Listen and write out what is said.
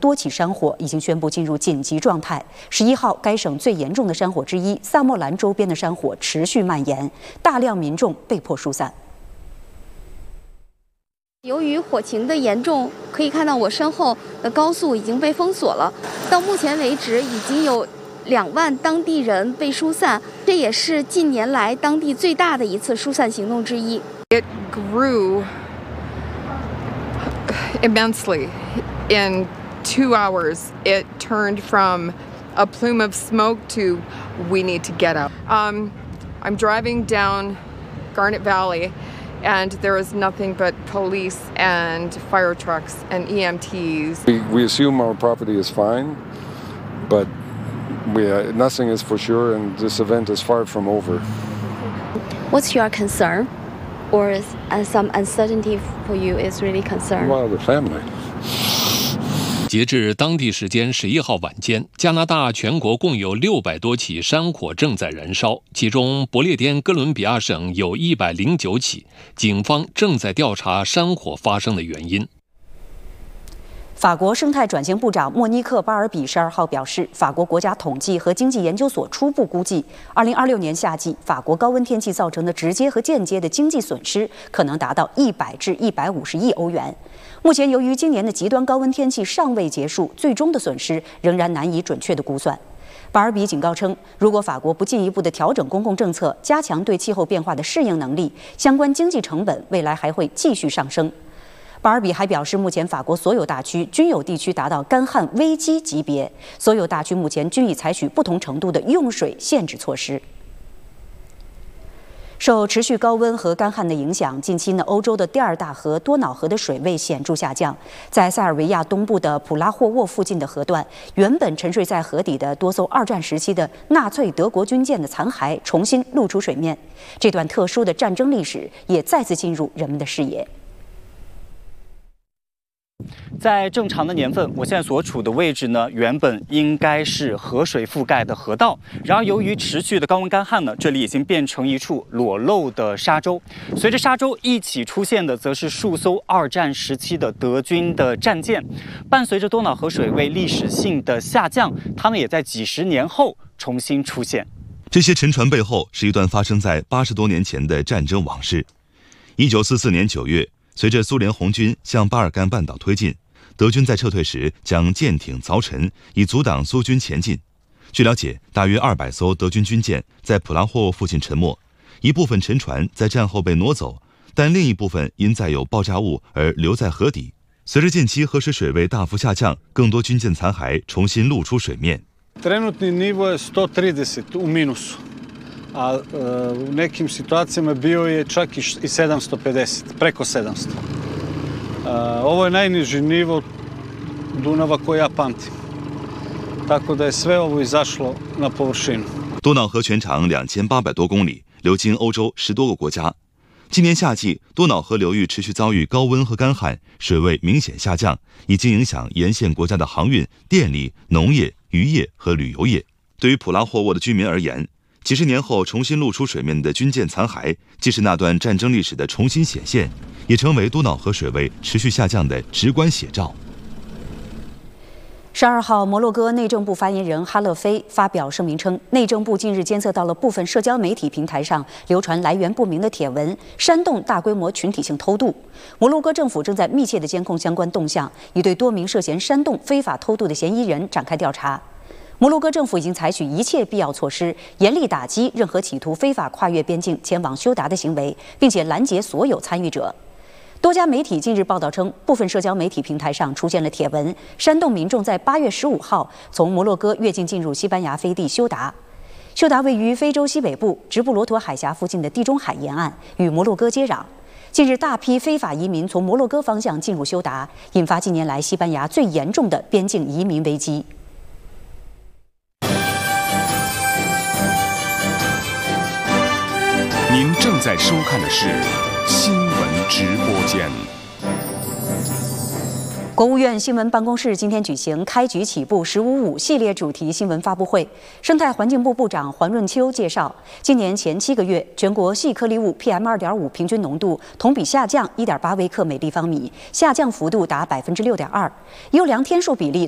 多起山火已经宣布进入紧急状态。11号，该省最严重的山火之一萨莫兰周边的山火持续蔓延，大量民众被迫疏散。 由于火情的严重，可以看到我身后的高速已经被封锁了。到目前为止，已经有2万当地人被疏散，这也是近年来当地最大的一次疏散行动之一。 It grew immensely. In 2 hours, it turned from a plume of smoke to we need to get out. I'm driving down Garnet Valley, and there is nothing but police and fire trucks and EMTs. We assume our property is fine, but nothing is for sure, and this event is far from over. What's your concern, or some uncertainty for you is really concerned? Well, the family. 截至当地时间11号晚间，加拿大全国共有600多起山火正在燃烧，其中不列颠哥伦比亚省有109起，警方正在调查山火发生的原因。 法国生态转型部长莫尼克·巴尔比12号表示，法国国家统计和经济研究所初步估计，2026年夏季法国高温天气造成的直接和间接的经济损失可能达到100至150亿欧元。目前，由于今年的极端高温天气尚未结束，最终的损失仍然难以准确的估算。巴尔比警告称，如果法国不进一步的调整公共政策，加强对气候变化的适应能力，相关经济成本未来还会继续上升。巴尔比还表示，目前法国所有大区均有地区达到干旱危机级别，所有大区目前均已采取不同程度的用水限制措施。受持续高温和干旱的影响，近期欧洲的第2大河多瑙河的水位显著下降。在塞尔维亚东部的普拉霍沃附近的河段，原本沉睡在河底的多艘2战时期的纳粹德国军舰的残骸重新露出水面。这段特殊的战争历史也再次进入人们的视野。 在正常的年份，我现在所处的位置呢，原本应该是河水覆盖的河道。然而，由于持续的高温干旱呢，这里已经变成一处裸露的沙洲。随着沙洲一起出现的，则是数艘2战时期的德军的战舰。伴随着多瑙河水位历史性的下降，它们也在几十年后重新出现。 这些沉船背后是一段发生在80多年前的战争往事。1944年9月。随着苏联红军向巴尔干半岛推进，德军在撤退时将舰艇凿沉，以阻挡苏军前进。据了解，大约200艘德军军舰在普拉霍沃附近沉没，一部分沉船在战后被挪走，但另一部分因载有爆炸物而留在河底。随着近期河水水位大幅下降，更多军舰残骸重新露出水面。 Trenutni nivo je 130 u minusu, a u nekim situacijama bio je čak i 750, preko 700. Ovo je najniži nivo Dunava koji ja pamtim. Tako da je sve ovo izašlo na površinu. 多瑙河全长2800多公里，流经欧洲10多个国家。今年夏季，多瑙河流域持续遭遇高温和干旱，水位明显下降，已经影响沿线国家的航运、电力、农业、渔业和旅游业。对于普拉霍沃的居民而言，几十年后重新露出水面的军舰残骸，既是那段战争历史的重新显现，也成为多瑙河水位持续下降的直观写照。 12号，摩洛哥内政部发言人哈勒菲发表声明称，内政部近日监测到了部分社交媒体平台上流传来源不明的帖文，煽动大规模群体性偷渡。摩洛哥政府正在密切地监控相关动向，已对多名涉嫌煽动非法偷渡的嫌疑人展开调查。摩洛哥政府已经采取一切必要措施，严厉打击任何企图非法跨越边境前往休达的行为，并且拦截所有参与者。多家媒体近日报道称，部分社交媒体平台上出现了帖文，煽动民众在8月15号从摩洛哥越境进入西班牙飞地休达。休达位于非洲西北部直布罗陀海峡附近的地中海沿岸，与摩洛哥接壤。近日，大批非法移民从摩洛哥方向进入休达，引发近年来西班牙最严重的边境移民危机。 您正在收看的是新闻直播间。 国务院新闻办公室今天举行开局起步“15.5”系列主题新闻发布会。生态环境部部长黄润秋介绍，今年前7个月，全国细颗粒物 PM2.5 平均浓度同比下降1.8微克每立方米，下降幅度达6.2%，优良天数比例